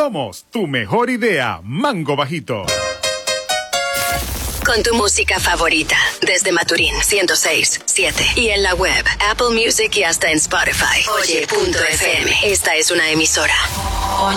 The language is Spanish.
Somos tu mejor idea, Mango Bajito. Con tu música favorita, desde Maturín 106.7 y en la web, Apple Music y hasta en Spotify. Oye.fm. Esta es una emisora